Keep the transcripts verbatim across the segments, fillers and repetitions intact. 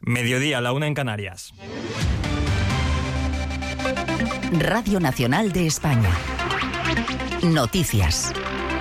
Mediodía, la una en Canarias. Radio Nacional de España. Noticias.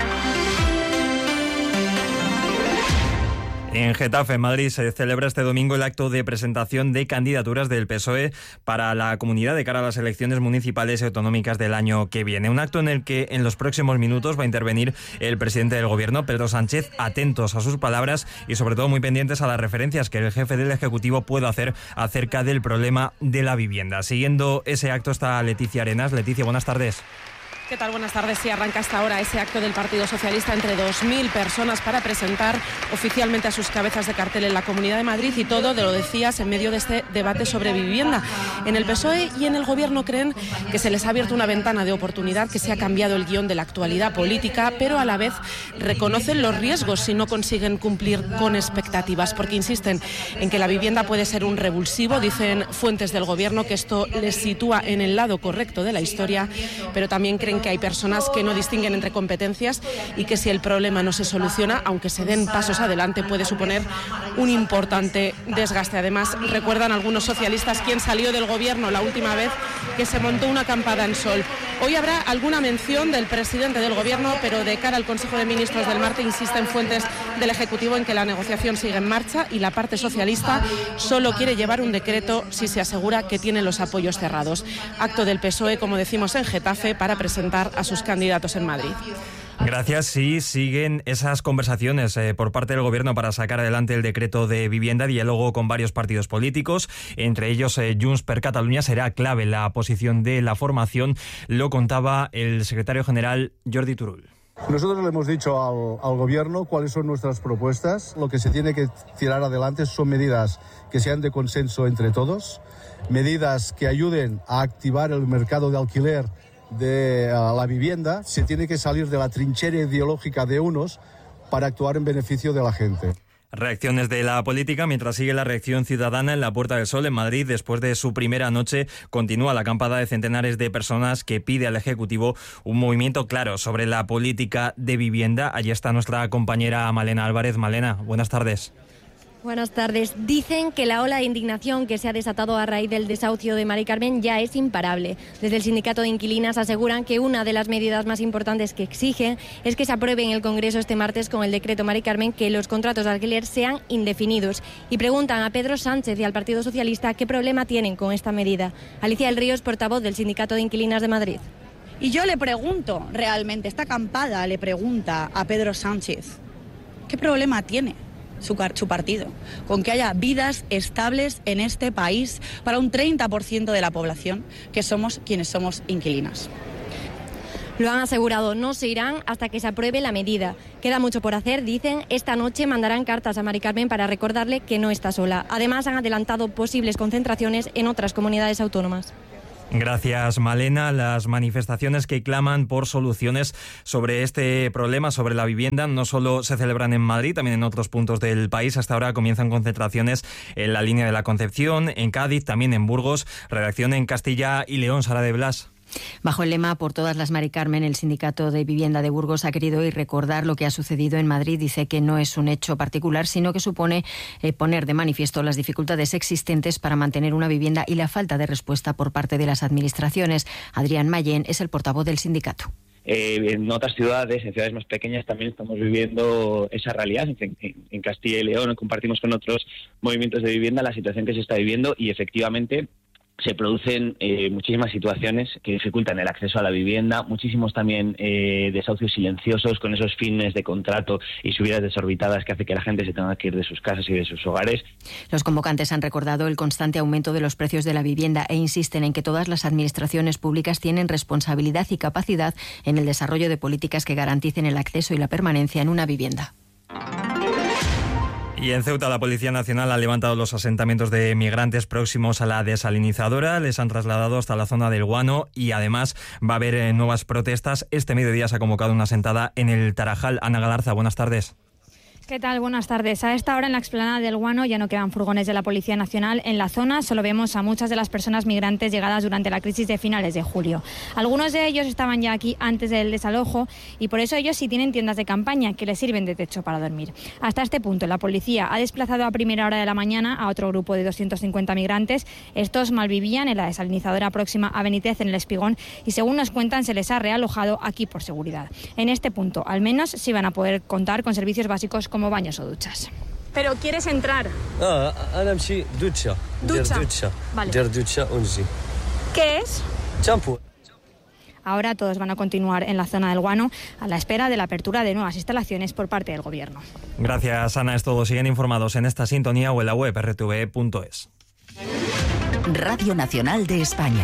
En Getafe, en Madrid, se celebra este domingo el acto de presentación de candidaturas del P S O E para la comunidad de cara a las elecciones municipales y autonómicas del año que viene. Un acto en el que en los próximos minutos va a intervenir el presidente del Gobierno, Pedro Sánchez, atentos a sus palabras y sobre todo muy pendientes a las referencias que el jefe del Ejecutivo pueda hacer acerca del problema de la vivienda. Siguiendo ese acto está Leticia Arenas. Leticia, buenas tardes. ¿Qué tal? Buenas tardes. Sí, arranca hasta ahora ese acto del Partido Socialista entre dos mil personas para presentar oficialmente a sus cabezas de cartel en la Comunidad de Madrid y todo, de lo decías, en medio de este debate sobre vivienda. En el P S O E y en el Gobierno creen que se les ha abierto una ventana de oportunidad, que se ha cambiado el guión de la actualidad política, pero a la vez reconocen los riesgos si no consiguen cumplir con expectativas, porque insisten en que la vivienda puede ser un revulsivo. Dicen fuentes del Gobierno que esto les sitúa en el lado correcto de la historia, pero también creen que hay personas que no distinguen entre competencias y que si el problema no se soluciona, aunque se den pasos adelante, puede suponer un importante desgaste. Además, recuerdan algunos socialistas quién salió del Gobierno la última vez que se montó una acampada en Sol. Hoy habrá alguna mención del presidente del Gobierno, pero de cara al Consejo de Ministros del martes insisten fuentes del Ejecutivo en que la negociación sigue en marcha y la parte socialista solo quiere llevar un decreto si se asegura que tiene los apoyos cerrados. Acto del P S O E, como decimos, en Getafe para presentar a sus candidatos en Madrid. Gracias. Sí, siguen esas conversaciones eh, por parte del Gobierno para sacar adelante el decreto de vivienda, diálogo con varios partidos políticos, entre ellos eh, Junts per Catalunya. Será clave la posición de la formación, lo contaba el secretario general Jordi Turull. Nosotros le hemos dicho al, al Gobierno cuáles son nuestras propuestas. Lo que se tiene que tirar adelante son medidas que sean de consenso entre todos, medidas que ayuden a activar el mercado de alquiler de uh, la vivienda. Se tiene que salir de la trinchera ideológica de unos para actuar en beneficio de la gente. Reacciones de la política mientras sigue la reacción ciudadana en la Puerta del Sol en Madrid. Después de su primera noche continúa la acampada de centenares de personas que pide al Ejecutivo un movimiento claro sobre la política de vivienda. Allí está nuestra compañera Malena Álvarez. Malena, buenas tardes. Buenas tardes. Dicen que la ola de indignación que se ha desatado a raíz del desahucio de Mari Carmen ya es imparable. Desde el sindicato de inquilinas aseguran que una de las medidas más importantes que exigen es que se apruebe en el Congreso este martes con el decreto Mari Carmen que los contratos de alquiler sean indefinidos. Y preguntan a Pedro Sánchez y al Partido Socialista qué problema tienen con esta medida. Alicia del Río es portavoz del sindicato de inquilinas de Madrid. Y yo le pregunto, realmente, esta acampada le pregunta a Pedro Sánchez, ¿qué problema tiene Su, su partido con que haya vidas estables en este país para un treinta por ciento de la población que somos quienes somos inquilinas? Lo han asegurado, no se irán hasta que se apruebe la medida. Queda mucho por hacer, dicen. Esta noche mandarán cartas a Mari Carmen para recordarle que no está sola. Además, han adelantado posibles concentraciones en otras comunidades autónomas. Gracias, Malena. Las manifestaciones que claman por soluciones sobre este problema, sobre la vivienda, no solo se celebran en Madrid, también en otros puntos del país. Hasta ahora comienzan concentraciones en la línea de la Concepción, en Cádiz, también en Burgos. Redacción en Castilla y León, Sara de Blas. Bajo el lema Por todas las Mari Carmen, el Sindicato de Vivienda de Burgos ha querido hoy recordar lo que ha sucedido en Madrid. Dice que no es un hecho particular, sino que supone eh, poner de manifiesto las dificultades existentes para mantener una vivienda y la falta de respuesta por parte de las administraciones. Adrián Mayén es el portavoz del sindicato. Eh, en otras ciudades, en ciudades más pequeñas, también estamos viviendo esa realidad. En, en, en Castilla y León compartimos con otros movimientos de vivienda la situación que se está viviendo y efectivamente se producen eh, muchísimas situaciones que dificultan el acceso a la vivienda, muchísimos también eh, desahucios silenciosos con esos fines de contrato y subidas desorbitadas que hace que la gente se tenga que ir de sus casas y de sus hogares. Los convocantes han recordado el constante aumento de los precios de la vivienda e insisten en que todas las administraciones públicas tienen responsabilidad y capacidad en el desarrollo de políticas que garanticen el acceso y la permanencia en una vivienda. Y en Ceuta la Policía Nacional ha levantado los asentamientos de migrantes próximos a la desalinizadora, les han trasladado hasta la zona del Guano y además va a haber eh, nuevas protestas. Este mediodía se ha convocado una sentada en el Tarajal. Ana Galarza, buenas tardes. ¿Qué tal? Buenas tardes. A esta hora en la explanada del Guano ya no quedan furgones de la Policía Nacional. En la zona solo vemos a muchas de las personas migrantes llegadas durante la crisis de finales de julio. Algunos de ellos estaban ya aquí antes del desalojo y por eso ellos sí tienen tiendas de campaña que les sirven de techo para dormir. Hasta este punto la policía ha desplazado a primera hora de la mañana a otro grupo de doscientos cincuenta migrantes. Estos malvivían en la desalinizadora próxima a Benítez, en El Espigón, y según nos cuentan se les ha realojado aquí por seguridad. En este punto al menos sí van a poder contar con servicios básicos como como baños o duchas. ¿Pero quieres entrar? Ah, أنا مشي ducha. Ducha. ducha. Vale. Der ducha unji. ¿Qué es? Champú. Ahora todos van a continuar en la zona del Guano a la espera de la apertura de nuevas instalaciones por parte del Gobierno. Gracias, Ana. Es todo. Siguen informados en esta sintonía o en la web erre te ve punto es. Radio Nacional de España.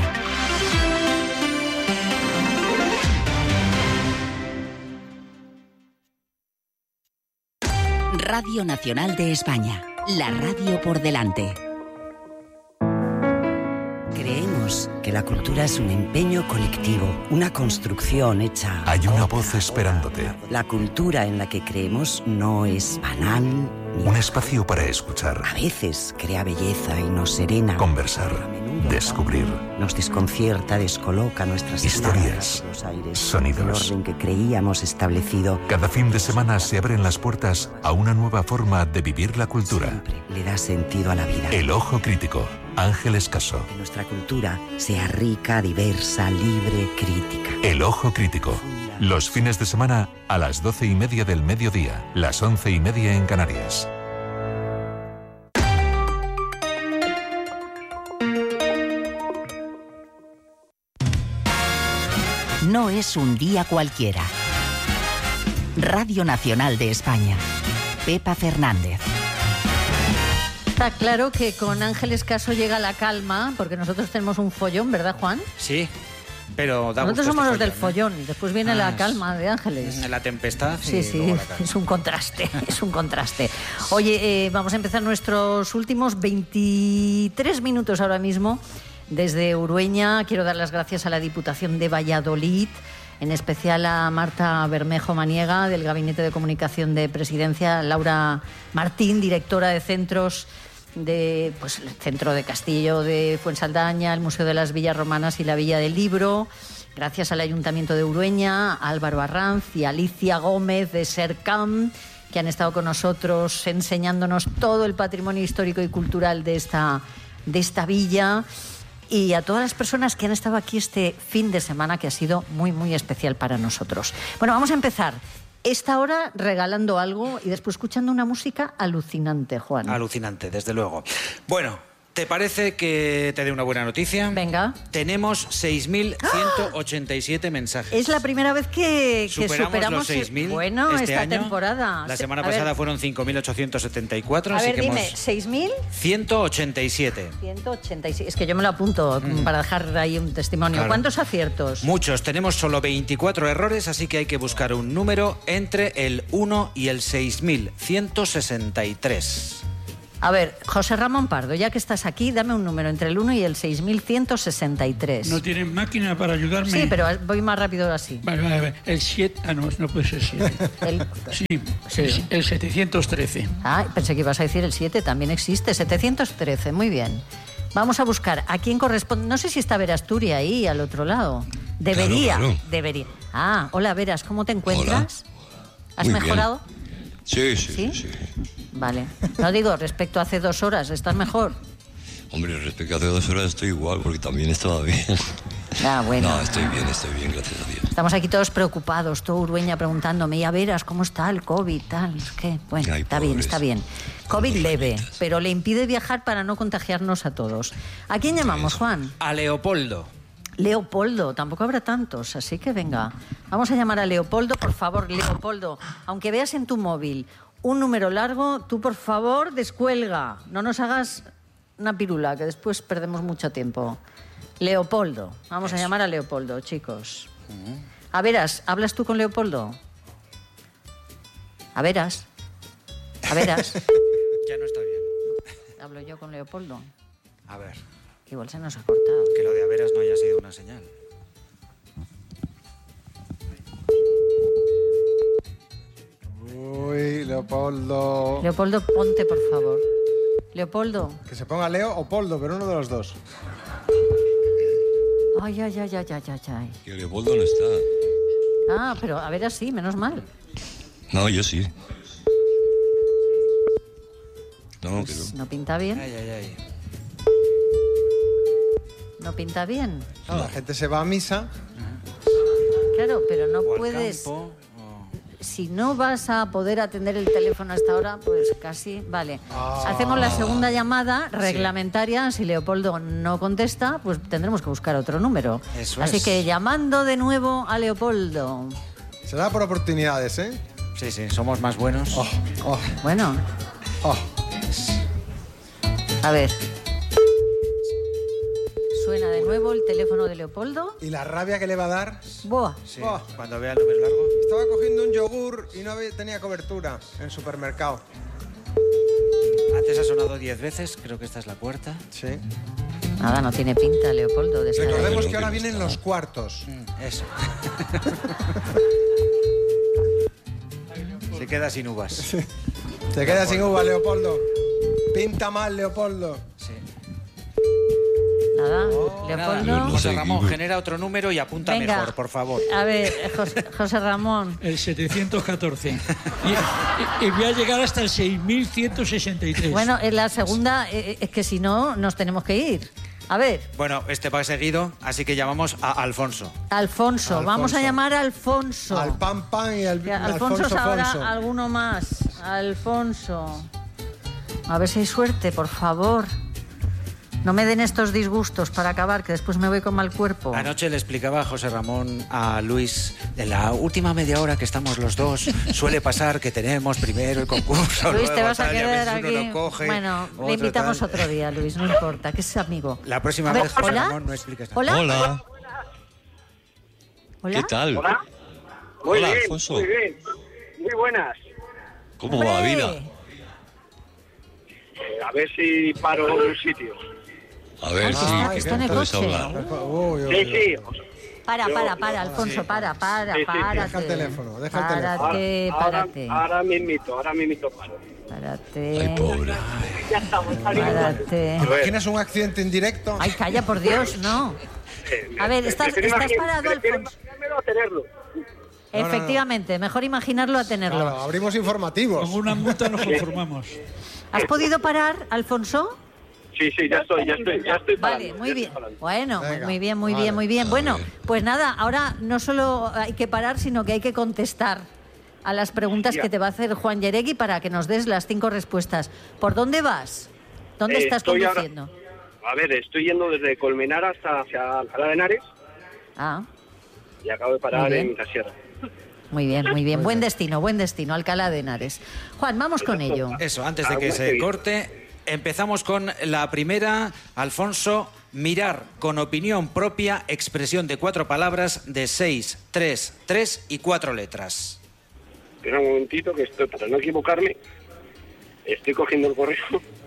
Radio Nacional de España, la radio por delante. Creemos que la cultura es un empeño colectivo, una construcción hecha... Hay una voz esperándote. La cultura en la que creemos no es banal ni... Un espacio para escuchar. A veces crea belleza y nos serena. Conversar, descubrir. Nos desconcierta, descoloca nuestras historias, los aires, sonidos. El orden que creíamos establecido. Cada fin de semana se abren las puertas a una nueva forma de vivir la cultura. Siempre le da sentido a la vida. El Ojo Crítico, Ángeles Caso. Que nuestra cultura sea rica, diversa, libre, crítica. El Ojo Crítico. Los fines de semana a las doce y media del mediodía, las once y media en Canarias. No es un día cualquiera. Radio Nacional de España. Pepa Fernández. Está claro que con Ángeles Caso llega la calma, porque nosotros tenemos un follón, ¿verdad, Juan? Sí, pero da Nosotros gusto somos este los del follón, follón, después viene Ah, la es- calma de Ángeles. ¿eh? La tempestad Sí, y sí, luego la calma. es un contraste, es un contraste. Oye, eh, vamos a empezar nuestros últimos veintitrés minutos ahora mismo. Desde Urueña quiero dar las gracias a la Diputación de Valladolid, en especial a Marta Bermejo Maniega, del Gabinete de Comunicación de Presidencia, Laura Martín, directora de centros de, pues, el Centro de Castillo de Fuensaldaña, el Museo de las Villas Romanas y la Villa del Libro. Gracias al Ayuntamiento de Urueña, a Álvaro Arranz y a Alicia Gómez de Sercam, que han estado con nosotros enseñándonos todo el patrimonio histórico y cultural de esta, de esta villa. Y a todas las personas que han estado aquí este fin de semana, que ha sido muy, muy especial para nosotros. Bueno, vamos a empezar esta hora regalando algo y después escuchando una música alucinante, Juan. Alucinante, desde luego. Bueno, ¿te parece que te dé una buena noticia? Venga. Tenemos seis mil ciento ochenta y siete mensajes. Es la primera vez que, que Superamos, superamos los seis mil bueno, este esta año. temporada. La Se- semana a ver, pasada fueron cinco mil ochocientos setenta y cuatro, A así ver, que dime, hemos... ¿seis mil? ciento ochenta y siete. ciento ochenta y seis. Es que yo me lo apunto mm, para dejar ahí un testimonio. Claro. ¿Cuántos aciertos? Muchos, tenemos solo veinticuatro errores, así que hay que buscar un número entre el uno y el seis mil ciento sesenta y tres. A ver, José Ramón Pardo, ya que estás aquí, dame un número entre el uno y el seis mil ciento sesenta y tres. ¿No tienen máquina para ayudarme? Sí, pero voy más rápido así. Vale, vale, vale. El siete... Ah, no, no puede ser siete. El- Sí, el, el setecientos trece. Ah, pensé que ibas a decir el siete, también existe. setecientos trece, muy bien. Vamos a buscar a quién corresponde. No sé si está Verasturia ahí, al otro lado. Debería, Claro, claro. debería. Ah, hola Veras, ¿cómo te encuentras? ¿Has Muy bien. mejorado? Sí, sí, ¿Sí? sí, sí. Vale. No digo, respecto a hace dos horas, ¿estás mejor? Hombre, respecto a hace dos horas estoy igual porque también estaba bien. Ah, bueno. No, estoy bien, estoy bien, gracias a Dios. Estamos aquí todos preocupados, todo Urueña preguntándome, ya verás cómo está el COVID, tal, es que, bueno, Ay, está bien, pobres. está bien. COVID leve, pero le impide viajar para no contagiarnos a todos. ¿A quién llamamos, Juan? A Leopoldo. Leopoldo, tampoco habrá tantos, así que venga. Vamos a llamar a Leopoldo, por favor, Leopoldo, aunque veas en tu móvil un número largo, tú por favor descuelga, no nos hagas una pirula, que después perdemos mucho tiempo. Leopoldo, vamos a llamar a Leopoldo, chicos. A veras, ¿hablas tú con Leopoldo? A veras, a veras. Ya no está bien. Hablo yo con Leopoldo. A ver, Igual se nos ha cortado. que lo de Averas no haya sido una señal. Uy, Leopoldo. Leopoldo, ponte, por favor. Leopoldo. Que se ponga Leo o Poldo, pero uno de los dos. Ay, ay, ay, ay, ay, ay, ay. Que Leopoldo no está. Ah, pero a ver así, menos mal. No, yo sí. No, Pues pero... no pinta bien. Ay, ay, ay. No pinta bien. No, la gente se va a misa. Claro, pero no O al puedes... campo, Si no vas a poder atender el teléfono hasta ahora, pues casi... Vale. Ah. Hacemos la segunda llamada reglamentaria. Si Leopoldo no contesta, pues tendremos que buscar otro número. Eso Así es. que llamando de nuevo a Leopoldo. Se da por oportunidades, ¿eh? Sí, sí, somos más buenos. Oh, oh, Bueno, oh. a ver. Suena de nuevo el teléfono de Leopoldo. ¿Y la rabia que le va a dar? Buah. Sí, Oh. cuando vea el número largo. Estaba cogiendo un yogur y no había- tenía cobertura en el supermercado. Antes ha sonado diez veces, creo que esta es la cuarta. Sí. Nada, no tiene pinta, Leopoldo, de estar ahí. Recordemos que ahora vienen los cuartos. Mm, Eso. Se queda sin uvas. Se queda sin uva, Leopoldo. Pinta mal, Leopoldo. Sí. Nada, Nada, Leopoldo. José Ramón, genera otro número y apunta Venga. mejor, por favor. A ver, José, José Ramón. El setecientos catorce. Y, y- y voy a llegar hasta el seis mil ciento sesenta y tres. Bueno, en la segunda, eh, es que si no, nos tenemos que ir. A ver, Bueno, este va seguido, así que llamamos a Alfonso. Alfonso, Alfonso. vamos a llamar a Alfonso. Al pan pan y al Que Alfonso Alfonso es ahora Alfonso. alguno más. Alfonso. A ver si hay suerte, por favor. No me den estos disgustos para acabar, que después me voy con mal cuerpo. Anoche le explicaba a José Ramón a Luis, en la última media hora que estamos los dos, suele pasar que tenemos primero el concurso, Luis, luego te vas a tal, y quedar veces uno aquí. lo coge, Bueno, otro le invitamos tal. otro día, Luis, no importa, que es amigo. La próxima A ver, vez, José ¿hola? Ramón, no expliques nada. Hola. Hola. ¿Hola? ¿Qué tal? Hola. Muy Hola, bien, Alfonso. muy bien. Muy buenas. ¿Cómo va la vida? Eh, a ver si paro en un sitio. A ver Ah, si está- que está en el puedes coche. hablar. Uy, uy, Sí, uy. sí. Para, Yo- para, para, Alfonso, Sí. para, para, Sí, sí, párate. deja el teléfono, deja el teléfono. Párate, Ahora, párate, ahora mismito, ahora mismito paro. párate. Ay, pobre. Ya estamos saliendo. Párate. ¿Te imaginas un accidente en directo? Ay, calla, por Dios, no. Eh, A ver, me- estás, prefiero estás imagi- parado, prefiero Alfonso. imaginármelo a tenerlo. no, no. Efectivamente, mejor imaginarlo a tenerlo. Claro, abrimos informativos. Con una multa nos conformamos. ¿Has podido parar, Alfonso? Sí, sí, ya estoy, ya estoy, ya estoy Vale, parando, muy ya bien. estoy parando. Bueno, muy- Venga, muy bien, muy vale. bien, muy bien. A Bueno, ver. pues nada, ahora no solo hay que parar, sino que hay que contestar a las preguntas Ya. que te va a hacer Juan Yeregui para que nos des las cinco respuestas. ¿Por dónde vas? ¿Dónde Eh, estás estoy ahora- conduciendo? A ver, estoy yendo desde Colmenar hasta hacia Alcalá de Henares Ah, y acabo de parar Muy bien. en la sierra. muy bien, muy bien. Buen destino, buen destino, Alcalá de Henares. Juan, vamos con ello. Eso, antes de que Alguna se que- corte, empezamos con la primera. Alfonso, mirar con opinión propia, expresión de cuatro palabras de seis, tres, tres y cuatro letras. Espera un momentito que estoy, para no equivocarme, estoy cogiendo el correo.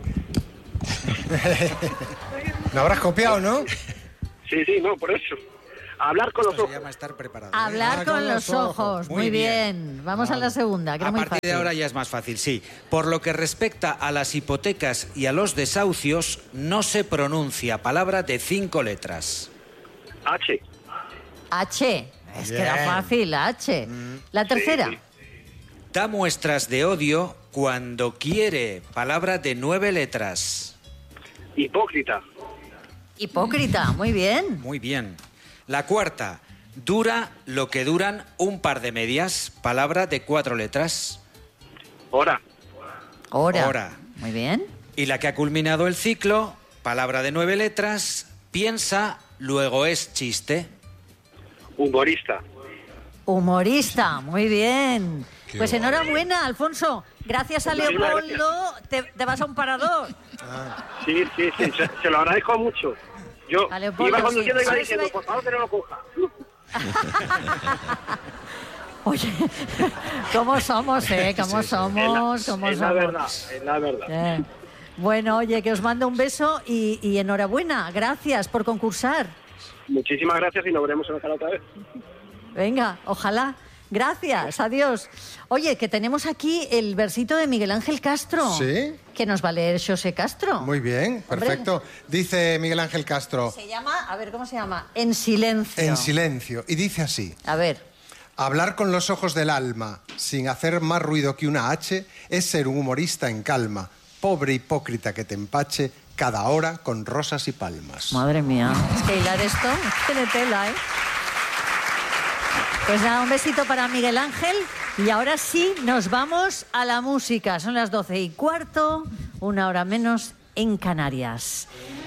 ¿No habrás copiado, no? Sí, sí, no, por eso. Hablar con los Esto se ojos. llama estar preparado. Hablar Ah, con, con los los ojos. ojos. Muy, Muy bien. bien. Vamos a la segunda, que A es muy partir fácil. de ahora ya es más fácil, sí. Por lo que respecta a las hipotecas y a los desahucios, no se pronuncia palabra de cinco letras. H. H. Es que era Bien. fácil, H. La tercera. sí. Da muestras de odio cuando quiere palabra de nueve letras. Hipócrita. Hipócrita, muy bien. Muy bien. La cuarta, dura lo que duran un par de medias, palabra de cuatro letras. Hora. Hora. Hora. Muy bien. Y la que ha culminado el ciclo, palabra de nueve letras, piensa, luego es chiste. Humorista. Humorista, muy bien. Qué Pues guay. enhorabuena, Alfonso. Gracias a Muchísimas Leopoldo te, te vas a un parador. Sí, sí, sí, se, se lo agradezco mucho. Yo A Leopoldo, iba conduciendo sí. y iba ¿Sabes si diciendo, va- por favor, que no lo coja. Oye, ¿cómo somos, eh? ¿Cómo somos? ¿Cómo Es la somos? verdad, es la verdad. Eh. Bueno, oye, que os mando un beso y, y enhorabuena. Gracias por concursar. Muchísimas gracias y nos veremos en la sala otra vez. Venga, ojalá. Gracias, adiós. Oye, que tenemos aquí el versito de Miguel Ángel Castro. ¿Sí? Que nos va a leer José Castro. Muy bien, perfecto. Hombre. Dice Miguel Ángel Castro. Se llama, a ver, ¿cómo se llama? En silencio. En silencio. Y dice así. A ver. Hablar con los ojos del alma, sin hacer más ruido que una H, es ser un humorista en calma. Pobre hipócrita que te empache cada hora con rosas y palmas. Madre mía. Es que hilar esto es de tela, ¿eh? Pues nada, un besito para Miguel Ángel. Y ahora sí, nos vamos a la música. Son las doce y cuarto, una hora menos en Canarias.